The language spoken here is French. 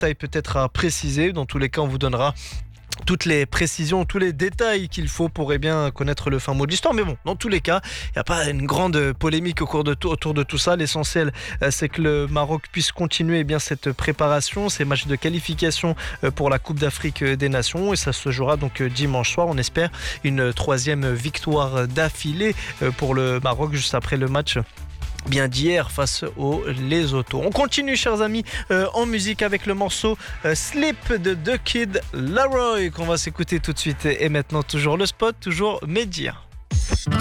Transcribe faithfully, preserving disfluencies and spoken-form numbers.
peut-être à préciser. Dans tous les cas, on vous donnera toutes les précisions, tous les détails qu'il faut pour eh bien connaître le fin mot de l'histoire. Mais bon, dans tous les cas, il n'y a pas une grande polémique au cours de tout, autour de tout ça. L'essentiel, c'est que le Maroc puisse continuer eh bien cette préparation, ces matchs de qualification pour la Coupe d'Afrique des Nations. Et ça se jouera donc dimanche soir. On espère une troisième victoire d'affilée pour le Maroc juste après le match bien d'hier face aux Lesotho. On continue, chers amis, euh, en musique avec le morceau euh, Sleep de The Kid Laroi qu'on va s'écouter tout de suite. Et maintenant, toujours le spot, toujours Média.